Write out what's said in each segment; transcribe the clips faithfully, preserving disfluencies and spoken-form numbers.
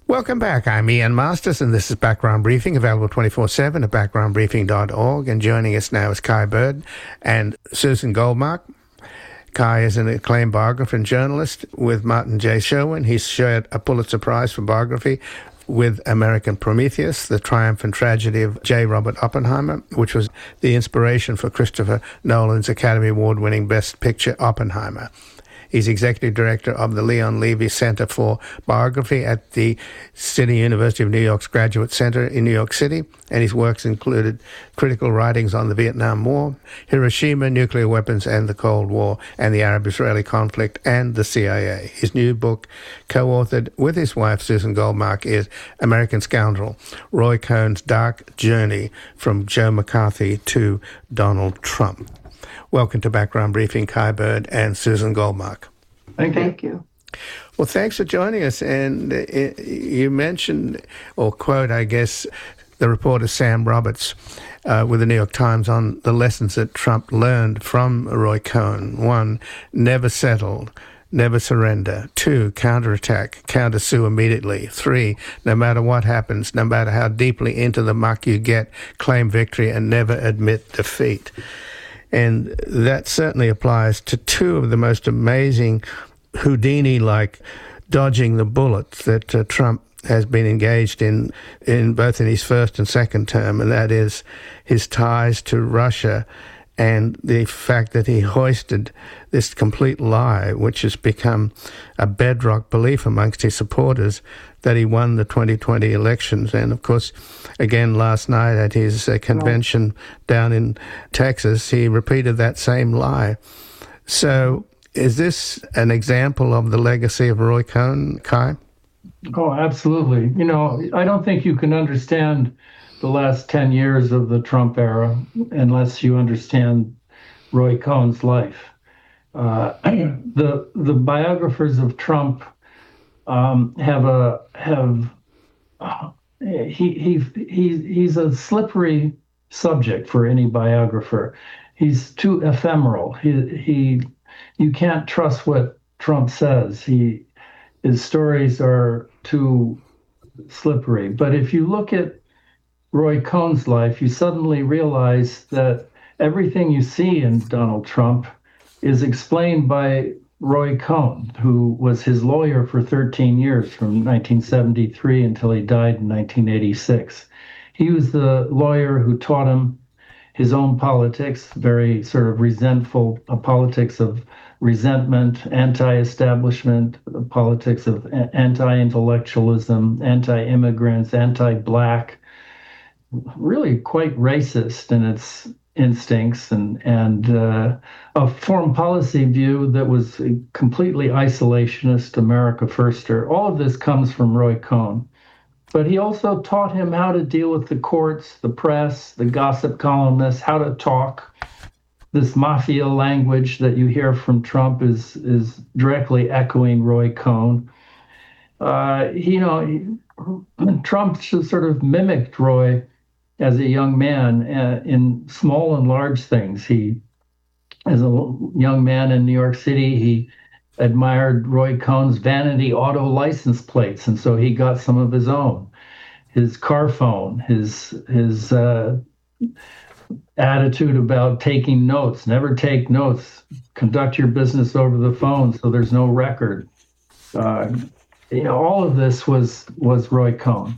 Welcome back. I'm Ian Masters, and this is Background Briefing, available twenty-four seven at background briefing dot org. And joining us now is Kai Bird and Susan Goldmark. Kai is an acclaimed biographer and journalist with Martin J. Sherwin. He's shared a Pulitzer Prize for biography with American Prometheus, The Triumph and Tragedy of J. Robert Oppenheimer, which was the inspiration for Christopher Nolan's Academy Award-winning Best Picture Oppenheimer. He's executive director of the Leon Levy Center for Biography at the City University of New York's Graduate Center in New York City, and his works included critical writings on the Vietnam War, Hiroshima, nuclear weapons and the Cold War, and the Arab-Israeli conflict, and the C I A. His new book, co-authored with his wife, Susan Goldmark, is American Scoundrel, Roy Cohn's Dark Journey from Joe McCarthy to Donald Trump. Welcome to Background Briefing, Kai Bird and Susan Goldmark. Thank you. Thank you. Well, thanks for joining us. And uh, you mentioned, or quote, I guess, the reporter Sam Roberts uh, with the New York Times on the lessons that Trump learned from Roy Cohn. One, never settled. Never surrender. Two, counterattack, counter-sue immediately. Three, no matter what happens, no matter how deeply into the muck you get, claim victory and never admit defeat. And that certainly applies to two of the most amazing Houdini-like dodging the bullets that uh, Trump has been engaged in, in both in his first and second term, and that is his ties to Russia and the fact that he hoisted this complete lie, which has become a bedrock belief amongst his supporters, that he won the twenty twenty elections. And, of course, again, last night at his uh, convention down in Texas, he repeated that same lie. So is this an example of the legacy of Roy Cohn, Kai? Oh, absolutely. You know, I don't think you can understand the last ten years of the Trump era unless you understand Roy Cohn's life. Uh, the the biographers of Trump um, have a have uh, he he he he's a slippery subject for any biographer. He's too ephemeral. He he you can't trust what Trump says. He his stories are too slippery. But if you look at Roy Cohn's life, you suddenly realize that everything you see in Donald Trump is explained by Roy Cohn, who was his lawyer for thirteen years, from nineteen seventy-three until he died in nineteen eighty-six. He was the lawyer who taught him his own politics, very sort of resentful a politics of resentment, anti-establishment, the politics of anti-intellectualism, anti-immigrants, anti-black, really quite racist in its instincts, and and uh, a foreign policy view that was completely isolationist, America firster. All of this comes from Roy Cohn. But he also taught him how to deal with the courts, the press, the gossip columnists, how to talk. This mafia language that you hear from Trump is is directly echoing Roy Cohn. Uh, you know, he, Trump sort of mimicked Roy as a young man uh, in small and large things. He, as a young man in New York City, he admired Roy Cohn's vanity auto license plates, and so he got some of his own. His car phone, his his uh, attitude about taking notes. Never take notes. Conduct your business over the phone so there's no record. Uh, you know, all of this was was Roy Cohn.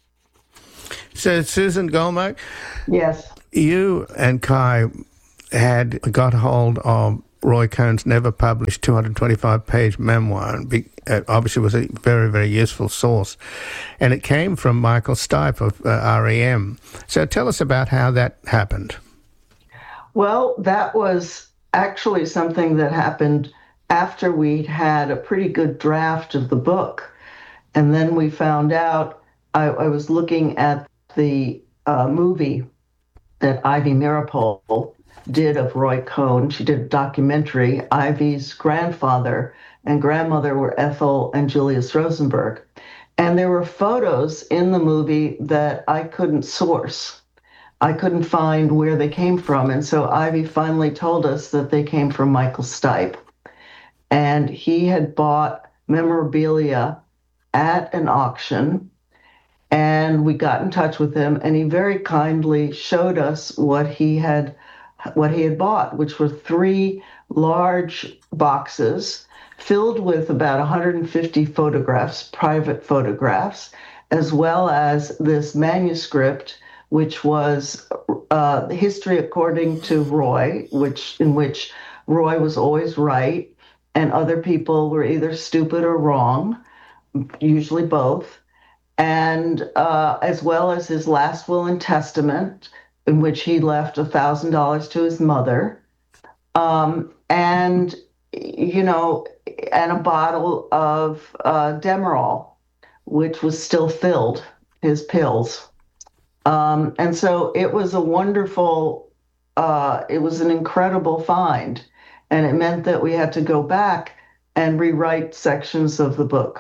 So, Susan Goldmark, Yes. you and Kai had got hold of Roy Cohn's never-published two hundred twenty-five page memoir, and be, uh, obviously was a very, very useful source. And it came from Michael Stipe of uh, R E M. So tell us about how that happened. Well, that was actually something that happened after we'd had a pretty good draft of the book. And then we found out, I, I was looking at the uh, movie that Ivy Meeropol did of Roy Cohn. She did a documentary. Ivy's grandfather and grandmother were Ethel and Julius Rosenberg. And there were photos in the movie that I couldn't source. I couldn't find where they came from. And so Ivy finally told us that they came from Michael Stipe. And he had bought memorabilia at an auction, and we got in touch with him, and he very kindly showed us what he had what he had bought, which were three large boxes filled with about one hundred fifty photographs, private photographs, as well as this manuscript, which was uh, History According to Roy, which in which Roy was always right, and other people were either stupid or wrong, usually both, and uh, as well as his last will and testament, in which he left one thousand dollars to his mother, um, and, you know, and a bottle of uh, Demerol, which was still filled, his pills. Um, and so it was a wonderful, uh, it was an incredible find. And it meant that we had to go back and rewrite sections of the book.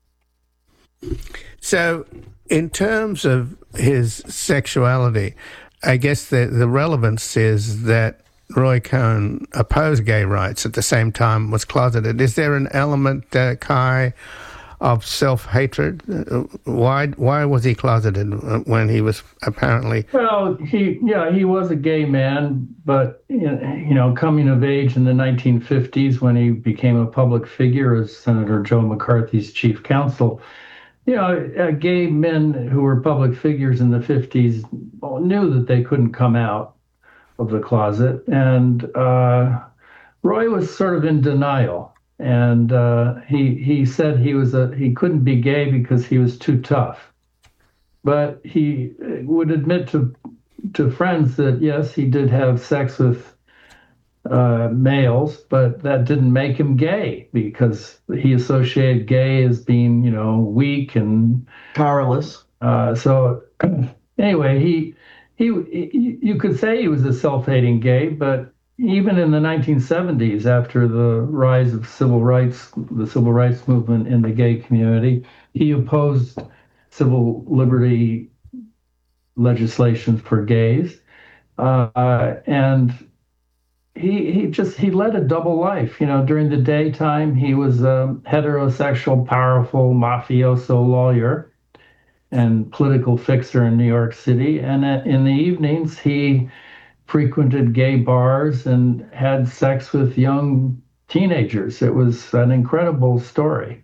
So in terms of his sexuality, I guess the, the relevance is that Roy Cohn opposed gay rights at the same time was closeted. Is there an element, uh, Kai, of self-hatred? Why why was he closeted when he was apparently... Well, he yeah, he was a gay man, but, you know, coming of age in the nineteen fifties when he became a public figure as Senator Joe McCarthy's chief counsel, you know, uh, gay men who were public figures in the fifties knew that they couldn't come out of the closet. And uh, Roy was sort of in denial. And uh, he he said he was a he couldn't be gay because he was too tough, but he would admit to to friends that yes, he did have sex with uh, males, but that didn't make him gay because he associated gay as being, you know, weak and powerless. Uh, so anyway, he he you could say he was a self-hating gay, but even in the nineteen seventies, after the rise of civil rights, the civil rights movement in the gay community, he opposed civil liberty legislation for gays, uh, and he he just he led a double life. You know, during the daytime, he was a heterosexual, powerful mafioso lawyer and political fixer in New York City, and in the evenings, he frequented gay bars and had sex with young teenagers. It was an incredible story.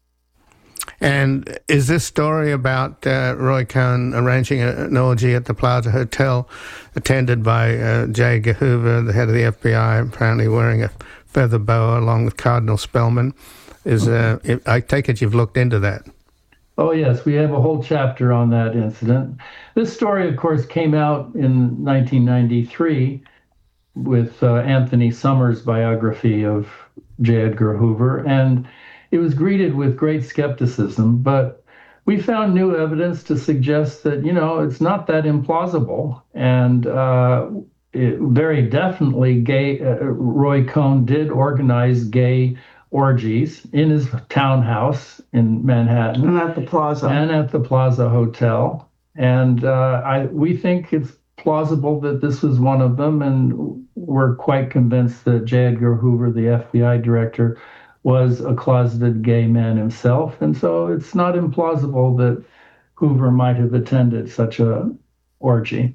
And is this story about uh, Roy Cohn arranging a, an orgy at the Plaza Hotel, attended by uh, J. Edgar Hoover, the head of the F B I, apparently wearing a feather boa along with Cardinal Spellman? Is uh, I take it you've looked into that? Oh, yes, we have a whole chapter on that incident. This story, of course, came out in nineteen ninety-three with uh, Anthony Summers' biography of J. Edgar Hoover, and it was greeted with great skepticism, but we found new evidence to suggest that, you know, it's not that implausible, and uh, it, very definitely gay, uh, Roy Cohn did organize gay orgies in his townhouse in Manhattan. And at the Plaza. And at the Plaza Hotel. And uh, I, we think it's plausible that this was one of them, and we're quite convinced that J. Edgar Hoover, the F B I director, was a closeted gay man himself. And so it's not implausible that Hoover might have attended such a orgy.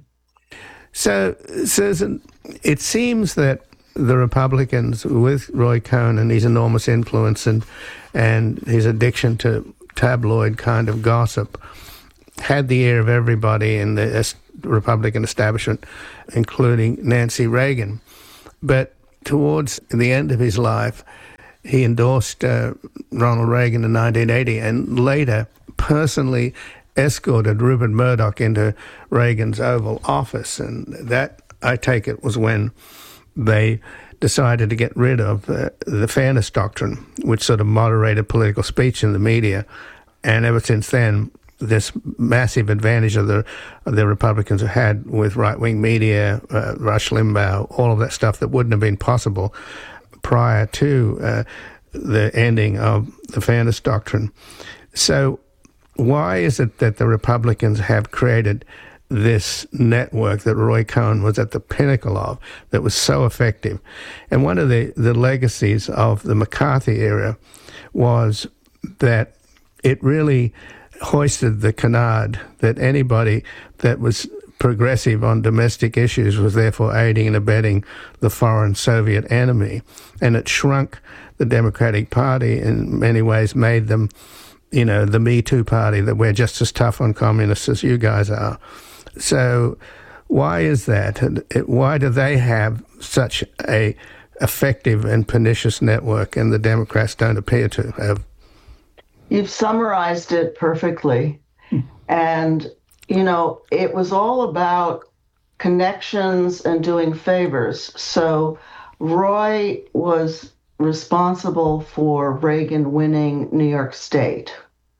So, Susan, it seems that the Republicans, with Roy Cohn and his enormous influence and and his addiction to tabloid kind of gossip, had the ear of everybody in the Republican establishment, including Nancy Reagan. But towards the end of his life, he endorsed uh, Ronald Reagan in nineteen eighty, and later personally escorted Rupert Murdoch into Reagan's Oval Office. And that, I take it, was when they decided to get rid of uh, the fairness doctrine, which sort of moderated political speech in the media. And ever since then, this massive advantage of the of the Republicans have had with right-wing media, uh, Rush Limbaugh, all of that stuff that wouldn't have been possible prior to uh, the ending of the fairness doctrine. So why is it that the Republicans have created this network that Roy Cohn was at the pinnacle of, that was so effective? And one of the, the legacies of the McCarthy era was that it really hoisted the canard that anybody that was progressive on domestic issues was therefore aiding and abetting the foreign Soviet enemy. And it shrunk the Democratic Party in many ways, made them, you know, the Me Too party, that we're just as tough on communists as you guys are. So why is that? Why do they have such a effective and pernicious network and the Democrats don't appear to have? You've summarized it perfectly. And, you know, it was all about connections and doing favors. So Roy was responsible for Reagan winning New York State.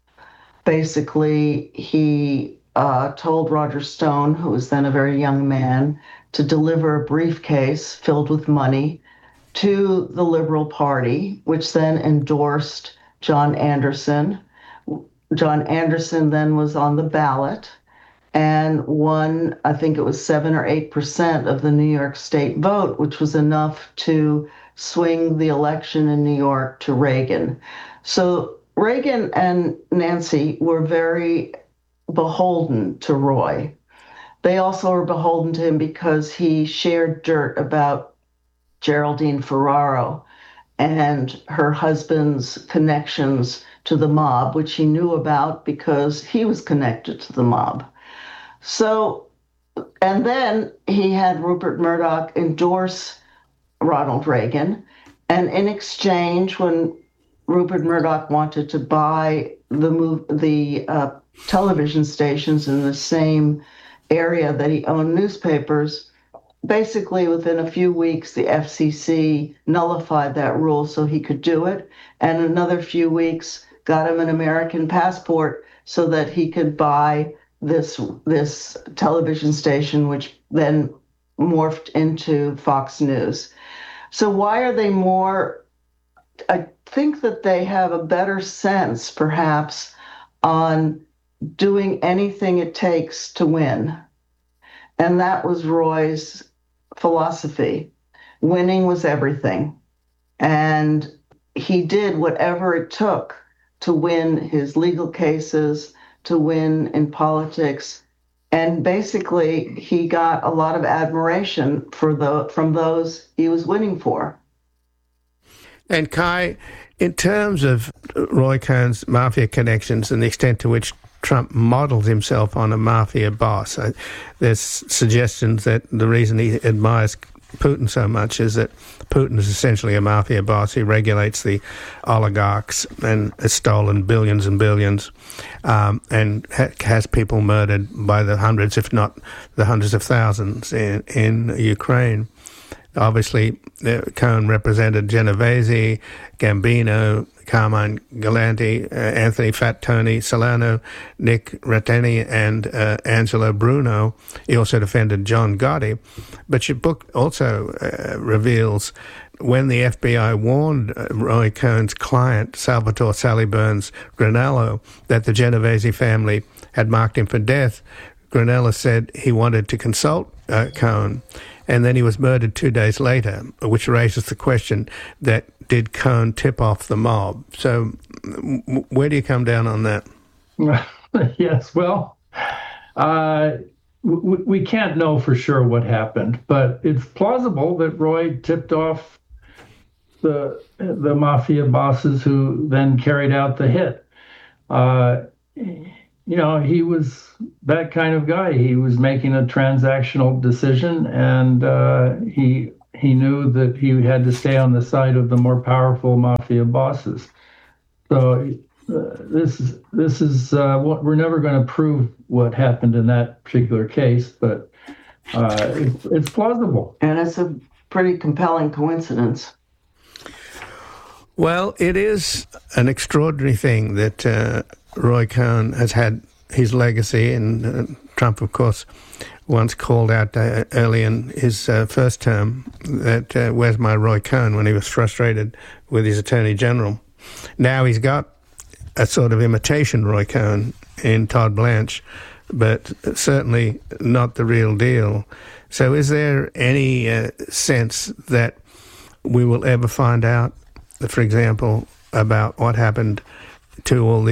Basically, he uh, told Roger Stone, who was then a very young man, to deliver a briefcase filled with money to the Liberal Party, which then endorsed John Anderson. John Anderson then was on the ballot and won, I think it was seven or eight percent of the New York State vote, which was enough to swing the election in New York to Reagan. So Reagan and Nancy were very beholden to Roy. They also were beholden to him because he shared dirt about Geraldine Ferraro and her husband's connections to the mob, which he knew about because he was connected to the mob. So, and then he had Rupert Murdoch endorse Ronald Reagan. And in exchange, when Rupert Murdoch wanted to buy the move, the uh, television stations in the same area that he owned newspapers, basically within a few weeks, the F C C nullified that rule so he could do it. And another few weeks got him an American passport so that he could buy this, this television station, which then morphed into Fox News. So why are they more, I think that they have a better sense, perhaps, on doing anything it takes to win. And that was Roy's philosophy. Winning was everything. And he did whatever it took to win his legal cases, to win in politics. And basically, he got a lot of admiration for the, from those he was winning for. And Kai, in terms of Roy Cohn's mafia connections and the extent to which Trump modeled himself on a mafia boss, I, there's suggestions that the reason he admires Putin so much is that Putin is essentially a mafia boss. He regulates the oligarchs and has stolen billions and billions um, and ha- has people murdered by the hundreds, if not the hundreds of thousands in, in Ukraine. Obviously, uh, Cohn represented Genovese, Gambino, Carmine Galante, uh, Anthony Fat Tony Solano, Nick Ratteni, and uh, Angelo Bruno. He also defended John Gotti. But your book also uh, reveals when the F B I warned uh, Roy Cohn's client, Salvatore Saliburns Granello, that the Genovese family had marked him for death, Granello said he wanted to consult uh, Cohn. And then he was murdered two days later, which raises the question that did Cohn tip off the mob? So w- where do you come down on that? Yes, well, uh, w- we can't know for sure what happened, but it's plausible that Roy tipped off the the mafia bosses who then carried out the hit. Uh, You know, he was that kind of guy. He was making a transactional decision, and uh, he he knew that he had to stay on the side of the more powerful mafia bosses. So uh, this is this is uh, what we're never going to prove what happened in that particular case, but uh, it's, it's plausible, and it's a pretty compelling coincidence. Well, it is an extraordinary thing that uh, Roy Cohn has had his legacy, and uh, Trump, of course, once called out uh, early in his uh, first term that uh, where's my Roy Cohn, when he was frustrated with his Attorney General. Now he's got a sort of imitation Roy Cohn in Todd Blanche, but certainly not the real deal. So is there any uh, sense that we will ever find out, for example, about what happened to all the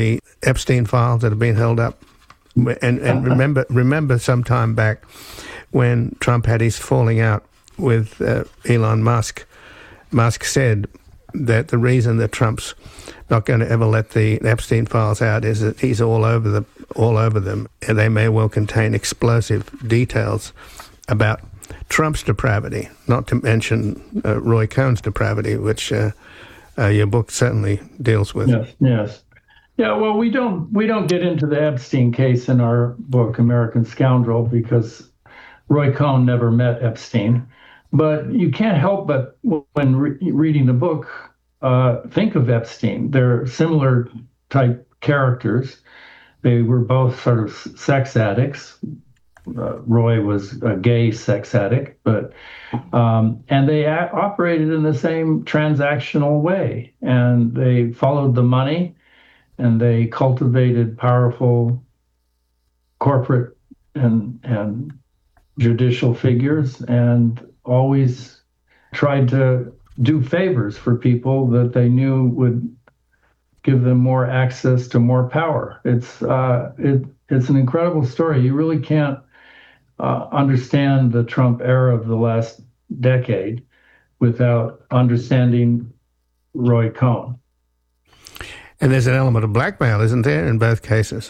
Epstein files that have been held up? And and remember remember some time back when Trump had his falling out with uh, Elon Musk, Musk said that the reason that Trump's not going to ever let the Epstein files out is that he's all over the all over them, and they may well contain explosive details about Trump's depravity, not to mention uh, Roy Cohn's depravity, which uh, uh, your book certainly deals with. Yes, yes. Yeah, well, we don't we don't get into the Epstein case in our book, American Scoundrel, because Roy Cohn never met Epstein. But you can't help but, when re- reading the book, uh, think of Epstein. They're similar type characters. They were both sort of sex addicts. Uh, Roy was a gay sex addict, but um, and they a- operated in the same transactional way, and they followed the money. And they cultivated powerful corporate and and judicial figures, and always tried to do favors for people that they knew would give them more access to more power. It's uh, it it's an incredible story. You really can't uh, understand the Trump era of the last decade without understanding Roy Cohn. And there's an element of blackmail, isn't there, in both cases?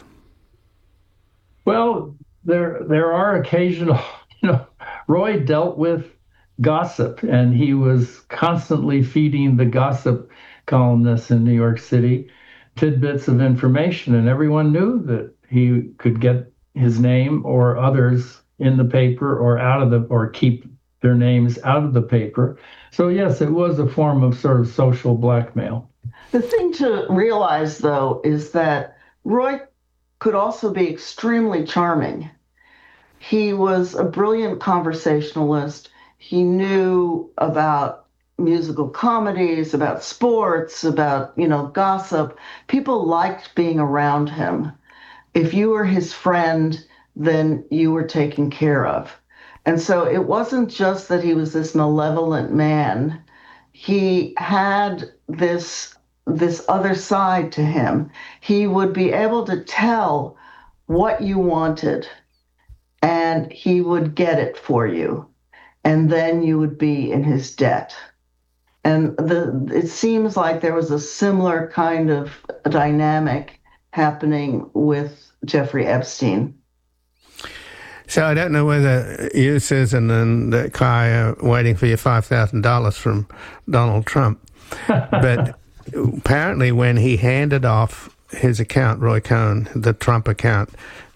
Well, there there are occasional, you know, Roy dealt with gossip, and he was constantly feeding the gossip columnists in New York City tidbits of information, and everyone knew that he could get his name or others in the paper or out of the, or keep their names out of the paper. So yes, it was a form of sort of social blackmail. The thing to realize, though, is that Roy could also be extremely charming. He was a brilliant conversationalist. He knew about musical comedies, about sports, about, you know, gossip. People liked being around him. If you were his friend, then you were taken care of. And so it wasn't just that he was this malevolent man. He had this this other side to him. He would be able to tell what you wanted, and he would get it for you. And then you would be in his debt. And the it seems like there was a similar kind of dynamic happening with Jeffrey Epstein. So I don't know whether you, Susan, and Kai are waiting for your five thousand dollars from Donald Trump. But apparently when he handed off his account, Roy Cohn, the Trump account,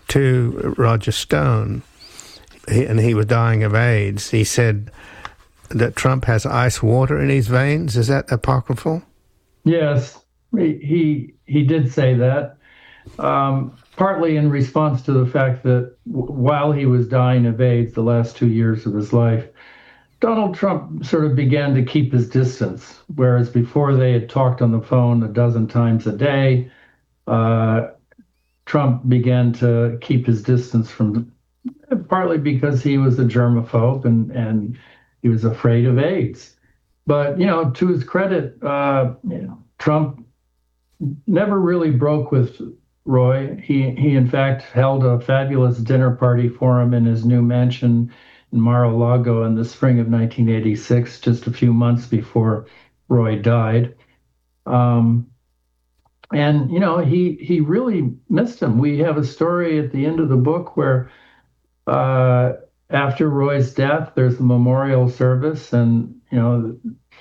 to Roger Stone, he, and he was dying of AIDS, he said that Trump has ice water in his veins. Is that apocryphal? Yes, he he, he did say that, um, partly in response to the fact that w- while he was dying of AIDS the last two years of his life, Donald Trump sort of began to keep his distance, whereas before they had talked on the phone a dozen times a day, uh, Trump began to keep his distance from, partly because he was a germaphobe and, and he was afraid of AIDS. But, you know, to his credit, uh, you know, Trump never really broke with Roy. He, he, in fact, held a fabulous dinner party for him in his new mansion in Mar-a-Lago in the spring of nineteen eighty-six, just a few months before Roy died. Um, and, you know, he he really missed him. We have a story at the end of the book where uh, after Roy's death, there's a memorial service, and, you know,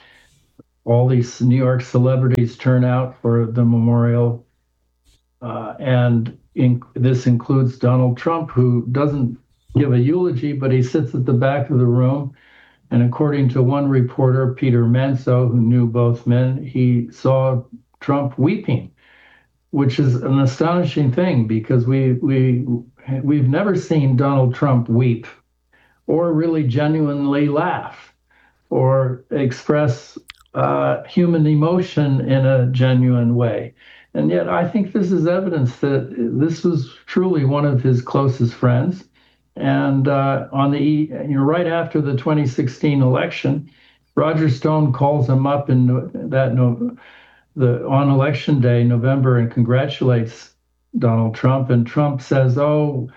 all these New York celebrities turn out for the memorial. Uh, and in, this includes Donald Trump, who doesn't give a eulogy, but he sits at the back of the room. And according to one reporter, Peter Manso, who knew both men, he saw Trump weeping, which is an astonishing thing because we we we've never seen Donald Trump weep or really genuinely laugh or express uh, human emotion in a genuine way. And yet I think this is evidence that this was truly one of his closest friends. And uh, on the you know right after the twenty sixteen election, Roger Stone calls him up in that no, the on election day, November, and congratulates Donald Trump, and Trump says, "Oh,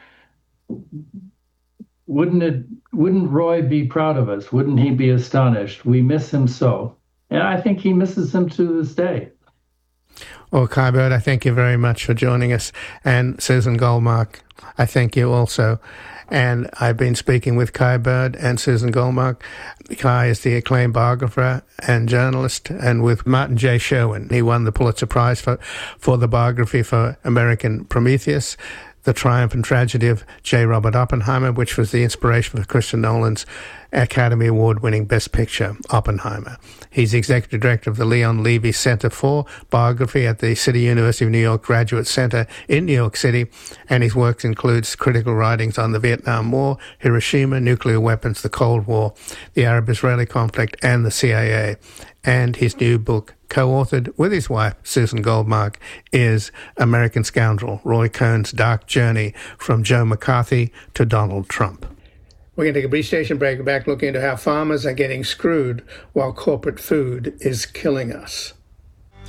wouldn't it? Wouldn't Roy be proud of us? Wouldn't he be astonished? We miss him so." And I think he misses him to this day. Well, Kai Bird, I thank you very much for joining us. And Susan Goldmark, I thank you also. And I've been speaking with Kai Bird and Susan Goldmark. Kai is the acclaimed biographer and journalist, and with Martin J. Sherwin. He won the Pulitzer Prize for, for the biography for American Prometheus, The Triumph and Tragedy of J. Robert Oppenheimer, which was the inspiration for Christopher Nolan's Academy Award-winning Best Picture, Oppenheimer. He's executive director of the Leon Levy Center for Biography at the City University of New York Graduate Center in New York City, and his work includes critical writings on the Vietnam War, Hiroshima, nuclear weapons, the Cold War, the Arab-Israeli conflict, and the C I A. And his new book, co-authored with his wife, Susan Goldmark, is American Scoundrel, Roy Cohn's Dark Journey from Joe McCarthy to Donald Trump. We're going to take a brief station break. We're back looking into how farmers are getting screwed while corporate food is killing us.